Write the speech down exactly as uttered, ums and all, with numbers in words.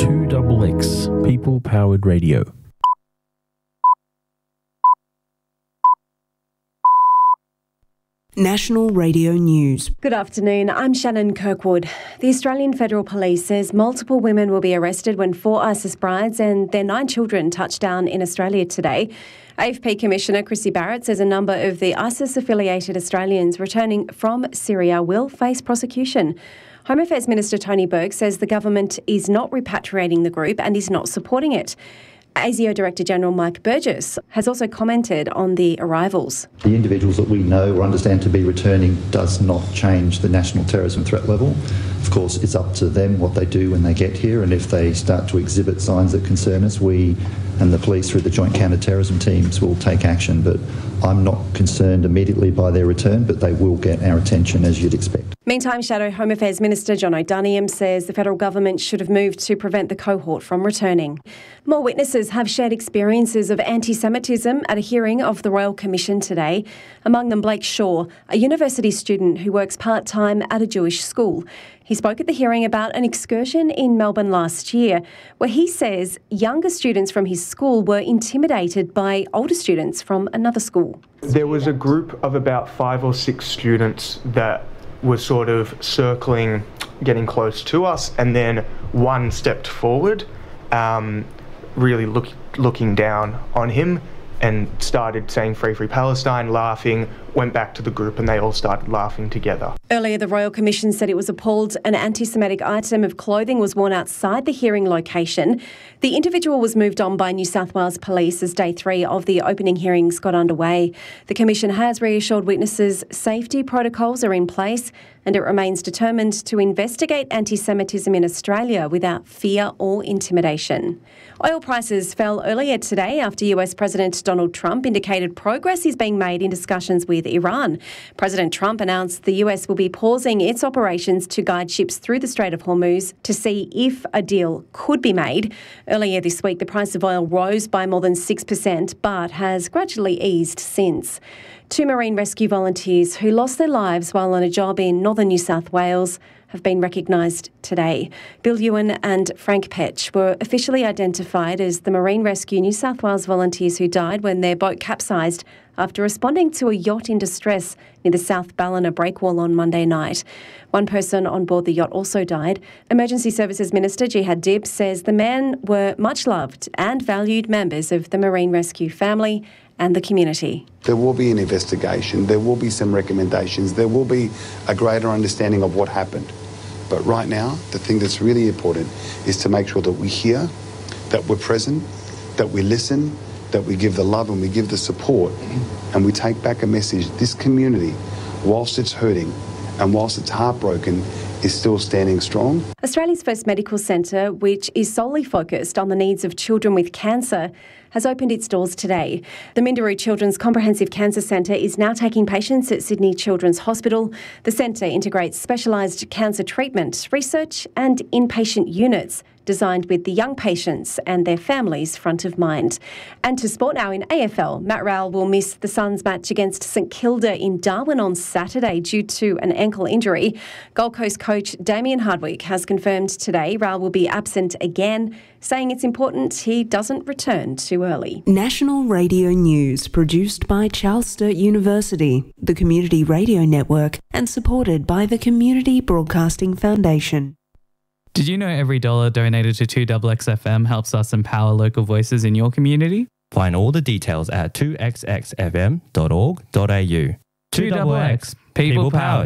two X X, people-powered radio. National Radio News. Good afternoon, I'm Shannon Kirkwood. The Australian Federal Police says multiple women will be arrested when four ISIS brides and their nine children touch down in Australia today. A F P Commissioner Chrissy Barrett says a number of the ISIS-affiliated Australians returning from Syria will face prosecution. Home Affairs Minister Tony Burke says the government is not repatriating the group and is not supporting it. ASIO Director General Mike Burgess has also commented on the arrivals. The individuals that we know or understand to be returning does not change the national terrorism threat level. Of course, it's up to them what they do when they get here, and if they start to exhibit signs that concern us, we and the police through the Joint Counter-Terrorism teams will take action. But I'm not concerned immediately by their return, but they will get our attention, as you'd expect. Meantime, Shadow Home Affairs Minister John O'Doniam says the federal government should have moved to prevent the cohort from returning. More witnesses have shared experiences of anti-Semitism at a hearing of the Royal Commission today. Among them, Blake Shaw, a university student who works part-time at a Jewish school. He spoke at the hearing about an excursion in Melbourne last year, where he says younger students from his school were intimidated by older students from another school. There was a group of about five or six students that were sort of circling, getting close to us, and then one stepped forward, um, really look, looking down on him and started saying Free Free Palestine, laughing, went back to the group and they all started laughing together. Earlier, the Royal Commission said it was appalled an anti-Semitic item of clothing was worn outside the hearing location. The individual was moved on by New South Wales Police as day three of the opening hearings got underway. The Commission has reassured witnesses safety protocols are in place and it remains determined to investigate anti-Semitism in Australia without fear or intimidation. Oil prices fell earlier today after U S President Donald Trump indicated progress is being made in discussions with Iran. President Trump announced the U S will be pausing its operations to guide ships through the Strait of Hormuz to see if a deal could be made. Earlier this week, the price of oil rose by more than six percent, but has gradually eased since. Two marine rescue volunteers who lost their lives while on a job in northern New South Wales have been recognised today. Bill Ewan and Frank Petch were officially identified as the Marine Rescue New South Wales volunteers who died when their boat capsized after responding to a yacht in distress near the South Ballina breakwall on Monday night. One person on board the yacht also died. Emergency Services Minister Jihad Dib says the men were much loved and valued members of the Marine Rescue family and the community. There will be an investigation, there will be some recommendations, there will be a greater understanding of what happened. But right now, the thing that's really important is to make sure that we hear, that we're present, that we listen, that we give the love and we give the support, and we take back a message. This community, whilst it's hurting and whilst it's heartbroken, is still standing strong. Australia's first medical centre, which is solely focused on the needs of children with cancer, has opened its doors today. The Minderoo Children's Comprehensive Cancer Centre is now taking patients at Sydney Children's Hospital. The centre integrates specialised cancer treatment, research and inpatient units designed with the young patients and their families front of mind. And to sport now in A F L, Matt Rowell will miss the Suns match against St Kilda in Darwin on Saturday due to an ankle injury. Gold Coast coach Damien Hardwick has confirmed today Rowell will be absent again, saying it's important he doesn't return too early. National Radio News, produced by Charles Sturt University, the Community Radio Network, and supported by the Community Broadcasting Foundation. Did you know every dollar donated to two X X F M helps us empower local voices in your community? Find all the details at two x x f m dot org dot a u. two X X, people powered.